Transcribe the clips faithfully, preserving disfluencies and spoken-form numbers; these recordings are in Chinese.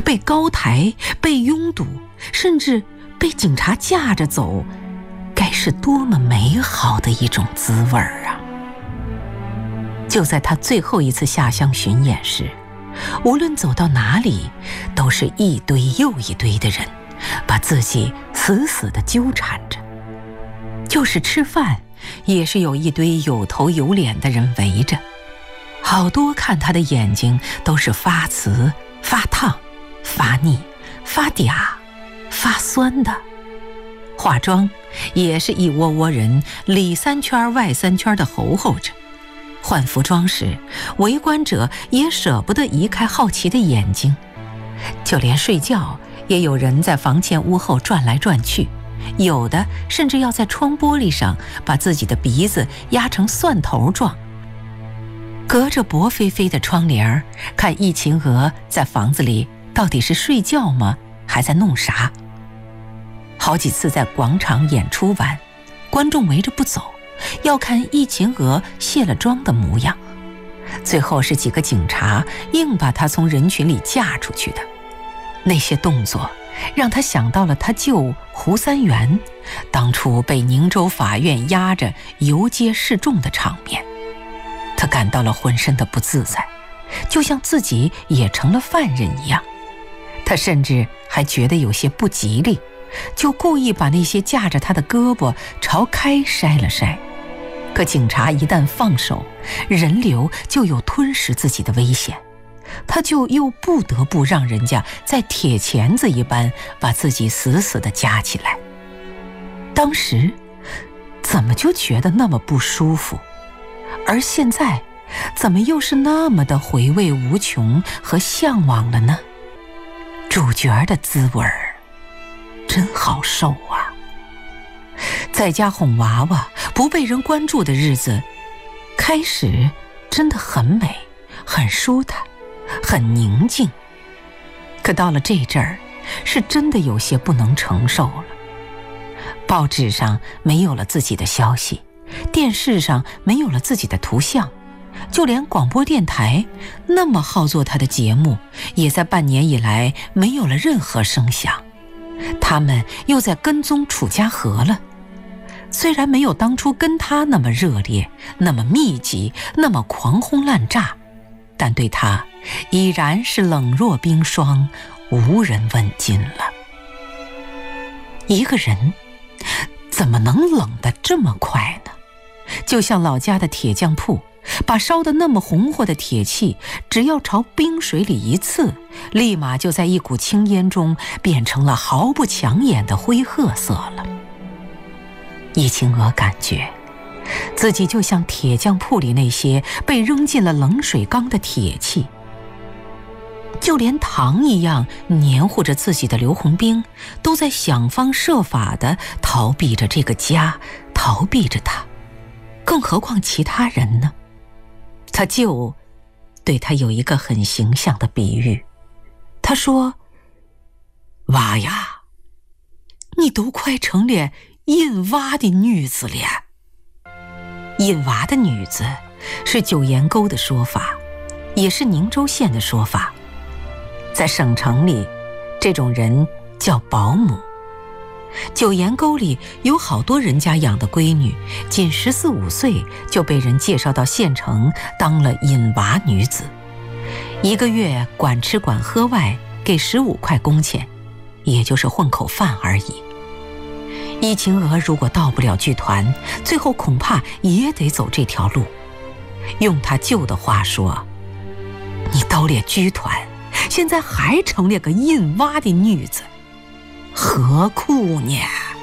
被高抬，被拥堵，甚至被警察架着走，该是多么美好的一种滋味啊！就在他最后一次下乡巡演时，无论走到哪里，都是一堆又一堆的人，把自己死死地纠缠着。就是吃饭，也是有一堆有头有脸的人围着，好多看他的眼睛都是发紫、发烫、发腻、发嗲、发酸的。化妆也是一窝窝人里三圈外三圈的候候着。换服装时，围观者也舍不得移开好奇的眼睛。就连睡觉，也有人在房前屋后转来转去，有的甚至要在窗玻璃上把自己的鼻子压成蒜头状。隔着薄飞飞的窗帘，看易秦娥在房子里到底是睡觉吗，还在弄啥？好几次在广场演出完，观众围着不走，要看易秦娥卸了妆的模样。最后是几个警察硬把她从人群里架出去的。那些动作让他想到了他舅胡三元当初被宁州法院押着游街示众的场面。他感到了浑身的不自在，就像自己也成了犯人一样。他甚至还觉得有些不吉利，就故意把那些架着他的胳膊朝开筛了筛。可警察一旦放手，人流就有吞噬自己的危险，他就又不得不让人家在铁钳子一般把自己死死地夹起来。当时怎么就觉得那么不舒服，而现在怎么又是那么的回味无穷和向往了呢？主角的滋味儿真好受啊！在家哄娃娃不被人关注的日子，开始真的很美，很舒坦，很宁静。可到了这阵儿，是真的有些不能承受了。报纸上没有了自己的消息，电视上没有了自己的图像，就连广播电台那么好做他的节目，也在半年以来没有了任何声响。他们又在跟踪楚家河了。虽然没有当初跟他那么热烈，那么密集，那么狂轰滥炸，但对他已然是冷若冰霜，无人问津了。一个人怎么能冷得这么快呢？就像老家的铁匠铺，把烧得那么红火的铁器，只要朝冰水里一刺，立马就在一股青烟中变成了毫不抢眼的灰褐色了。易秦娥感觉自己就像铁匠铺里那些被扔进了冷水缸的铁器，就连糖一样黏糊着自己的刘洪兵，都在想方设法地逃避着这个家，逃避着他。更何况其他人呢？他舅对他有一个很形象的比喻，他说：娃呀，你都快成了印娃的女子了。印娃的女子是九岩沟的说法，也是宁州县的说法。在省城里，这种人叫保姆。九岩沟里有好多人家养的闺女，仅十四五岁就被人介绍到县城当了引娃女子，一个月管吃管喝外给十五块工钱，也就是混口饭而已。易秦娥如果到不了剧团，最后恐怕也得走这条路。用他舅的话说，你到了剧团，现在还成了个印娃的女子，何苦呢？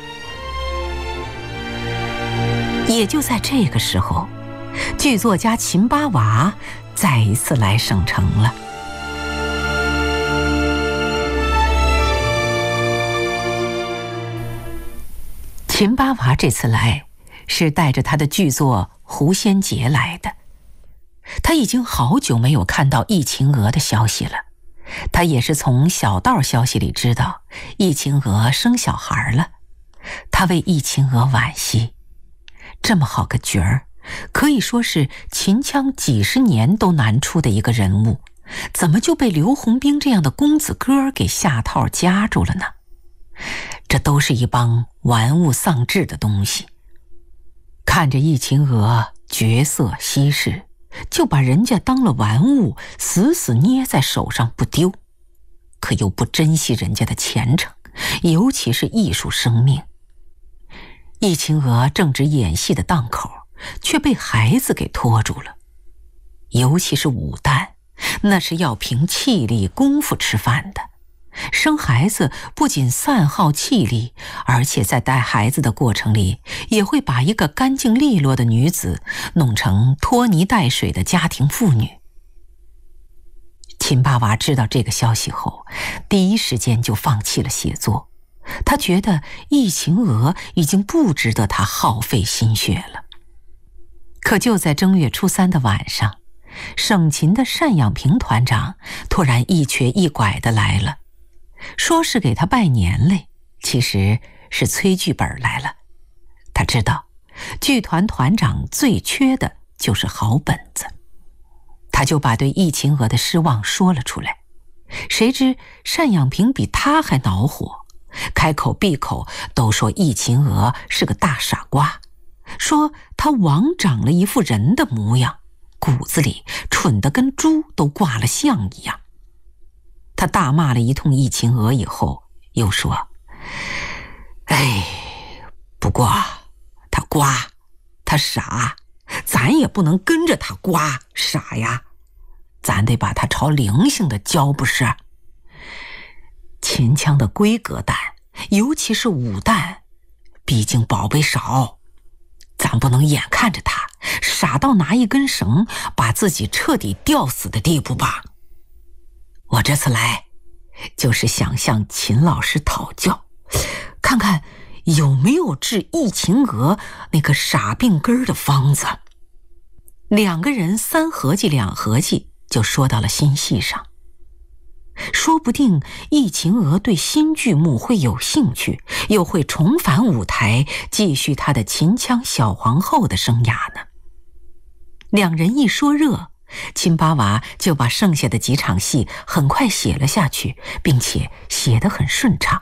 也就在这个时候，剧作家秦八娃再一次来省城了。秦八娃这次来是带着他的剧作《狐仙节》来的。他已经好久没有看到易秦娥的消息了，他也是从小道消息里知道易秦娥生小孩了。他为易秦娥惋惜，这么好个角儿，可以说是秦腔几十年都难出的一个人物， 怎么就被刘洪兵这样的公子哥给下套夹住了呢？这都是一帮玩物丧志的东西。看着易秦娥绝色稀世，就把人家当了玩物，死死捏在手上不丢，可又不珍惜人家的前程，尤其是艺术生命。易秦娥正值演戏的档口，却被孩子给拖住了。尤其是武旦，那是要凭气力功夫吃饭的。生孩子不仅散耗气力，而且在带孩子的过程里，也会把一个干净利落的女子弄成拖泥带水的家庭妇女。秦八娃知道这个消息后，第一时间就放弃了写作。他觉得易秦娥已经不值得他耗费心血了。可就在正月初三的晚上，省琴的单养平团长突然一瘸一拐地来了，说是给他拜年嘞，其实是催剧本来了。他知道剧团团长最缺的就是好本子，他就把对易秦娥的失望说了出来。谁知单养平比他还恼火，开口闭口都说易秦娥是个大傻瓜，说他枉长了一副人的模样，骨子里蠢得跟猪都挂了相一样。他大骂了一通易秦娥以后，又说：哎，不过他瓜，他傻，咱也不能跟着他瓜傻呀，咱得把他朝灵性的教不是？秦腔的闺阁旦，尤其是武旦，毕竟宝贝少，咱不能眼看着他傻到拿一根绳把自己彻底吊死的地步吧。我这次来就是想向秦老师讨教，看看有没有治易秦娥那个傻病根的方子。两个人三合计两合计，就说到了新戏上。说不定易秦娥对新剧目会有兴趣，又会重返舞台，继续她的秦腔小皇后的生涯呢。两人一说热，秦八娃就把剩下的几场戏很快写了下去，并且写得很顺畅。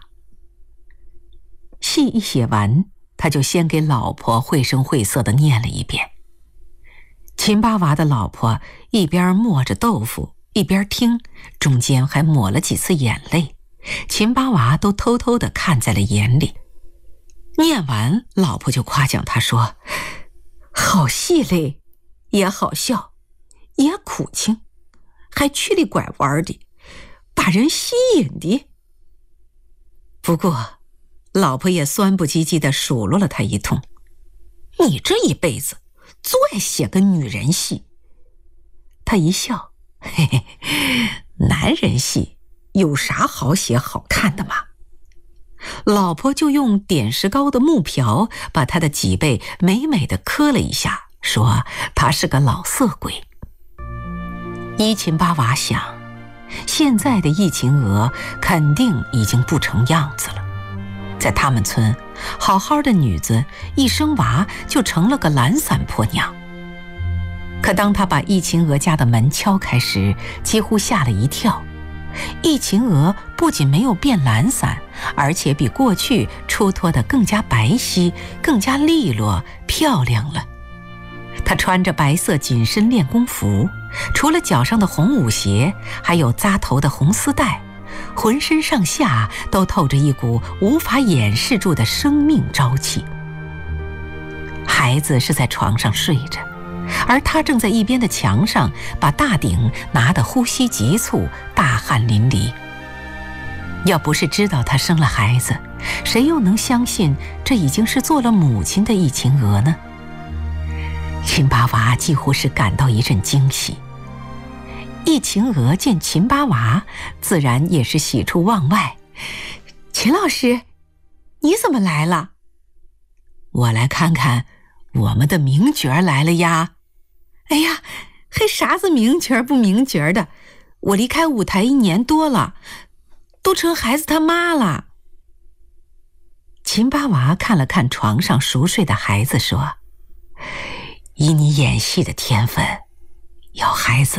戏一写完，他就先给老婆绘声绘色地念了一遍。秦八娃的老婆一边磨着豆腐一边听，中间还抹了几次眼泪，秦八娃都偷偷地看在了眼里。念完，老婆就夸奖他说：好戏嘞，也好笑，也苦情，还曲里拐弯的，把人吸引的。不过老婆也酸不唧唧地数落了他一通：你这一辈子最爱写个女人戏。他一笑：嘿嘿，男人戏有啥好写好看的吗？老婆就用点石膏的木瓢把他的脊背美美地磕了一下，说他是个老色鬼。伊秦八娃想，现在的易秦娥肯定已经不成样子了。在他们村，好好的女子一生娃就成了个懒散婆娘。可当他把易秦娥家的门敲开时，几乎吓了一跳。易秦娥不仅没有变懒散，而且比过去出脱得更加白皙，更加利落漂亮了。她穿着白色紧身练功服，除了脚上的红舞鞋，还有扎头的红丝带，浑身上下都透着一股无法掩饰住的生命朝气。孩子是在床上睡着，而他正在一边的墙上把大鼎拿得呼吸急促，大汗淋漓。要不是知道他生了孩子，谁又能相信这已经是做了母亲的易秦娥呢？秦八娃几乎是感到一阵惊喜。易秦娥见秦八娃，自然也是喜出望外。秦老师，你怎么来了？我来看看我们的名角来了呀。哎呀，还啥子名角不名角的，我离开舞台一年多了，都成孩子他妈了。秦八娃看了看床上熟睡的孩子，说：以你演戏的天分，要孩子啊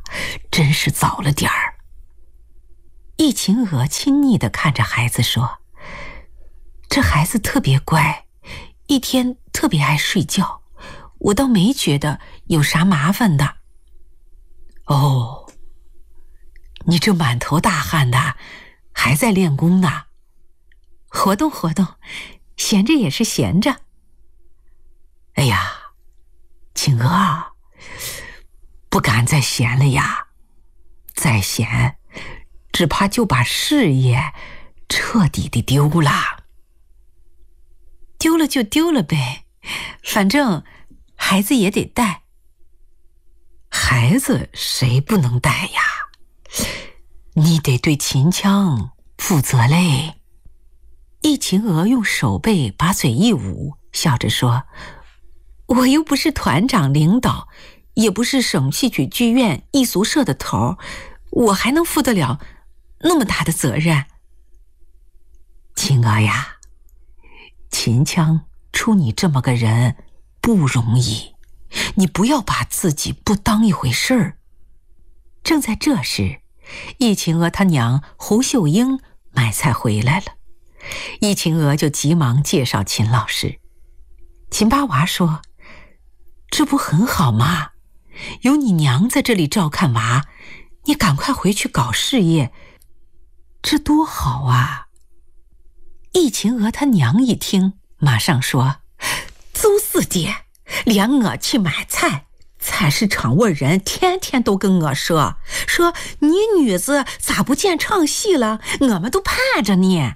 真是早了点儿。易秦娥亲昵地看着孩子说：“这孩子特别乖，一天特别爱睡觉，我倒没觉得有啥麻烦的。”哦，你这满头大汗的，还在练功呢？活动活动，闲着也是闲着。哎呀，秦娥啊，不敢再闲了呀，再闲只怕就把事业彻底的丢了。丢了就丢了呗，反正孩子也得带。孩子谁不能带呀？你得对秦腔负责嘞。易秦娥用手背把嘴一捂，笑着说：“我又不是团长领导，也不是省戏曲剧院艺俗社的头，我还能负得了那么大的责任？”秦娥呀，秦腔出你这么个人不容易，你不要把自己不当一回事儿。正在这时，易秦娥她娘胡秀英买菜回来了，易秦娥就急忙介绍秦老师。秦八娃说：“这不很好吗？有你娘在这里照看娃，你赶快回去搞事业，这多好啊！”易秦娥她娘一听，马上说：“邹四姐，连我去买菜，菜市场我人天天都跟我说，说你女子咋不见唱戏了，我们都盼着你。”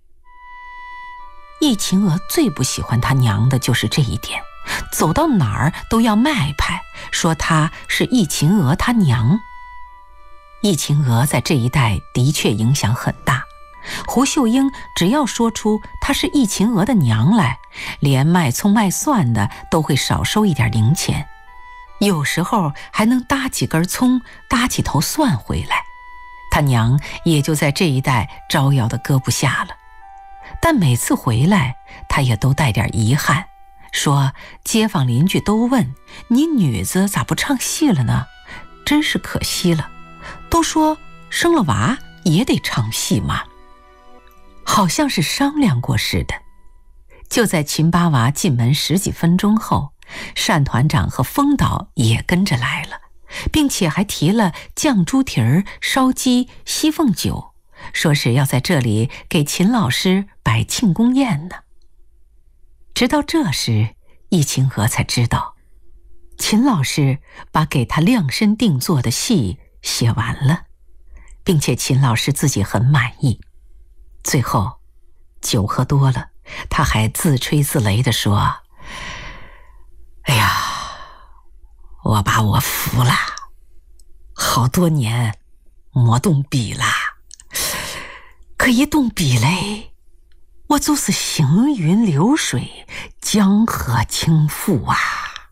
易秦娥最不喜欢她娘的就是这一点，走到哪儿都要卖派，说她是易秦娥她娘。易秦娥在这一带的确影响很大，胡秀英只要说出她是易秦娥的娘来，连卖葱卖蒜的都会少收一点零钱，有时候还能搭几根葱，搭几头蒜回来。她娘也就在这一带招摇的搁不下了。但每次回来，她也都带点遗憾，说街坊邻居都问你女子咋不唱戏了呢？真是可惜了，都说生了娃也得唱戏嘛。好像是商量过似的。就在秦八娃进门十几分钟后，单团长和风导也跟着来了，并且还提了酱猪蹄儿、烧鸡、西凤酒，说是要在这里给秦老师摆庆功宴呢。直到这时，易秦娥才知道，秦老师把给他量身定做的戏写完了，并且秦老师自己很满意。最后，酒喝多了，他还自吹自擂地说：“哎呀，我把我服了，好多年没动笔了，可一动笔嘞，我就是行云流水，江河倾覆啊！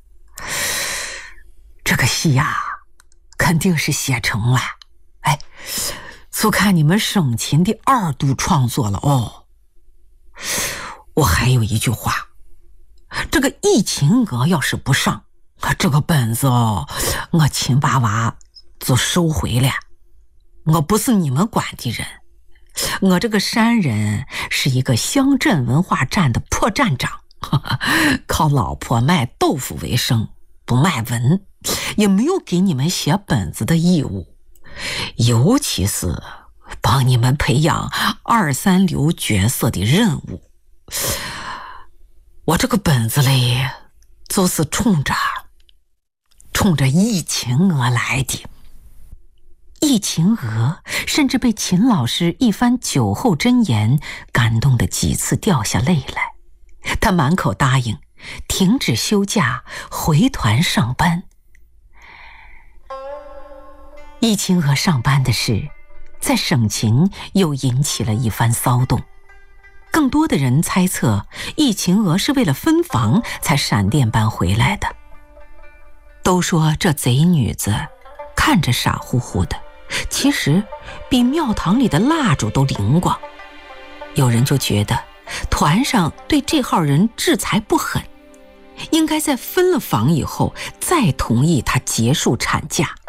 这个戏呀、啊，肯定是写成了。哎，就看你们省琴的二度创作了哦。我还有一句话，这个易秦娥要是不上，这个本子哦，我秦八娃就收回了。我不是你们管的人，我这个山人是一个乡镇文化站的破站长，靠老婆卖豆腐为生，不卖文，也没有给你们写本子的义务，尤其是帮你们培养二三流角色的任务。我这个本子里就是冲着冲着易秦娥来的。易秦娥甚至被秦老师一番酒后箴言感动得几次掉下泪来，她满口答应停止休假，回团上班。易秦娥上班的事在省琴又引起了一番骚动，更多的人猜测易秦娥是为了分房才闪电般回来的。都说这贼女子看着傻乎乎的，其实比庙堂里的蜡烛都灵光。有人就觉得团上对这号人制裁不狠，应该在分了房以后再同意他结束产假。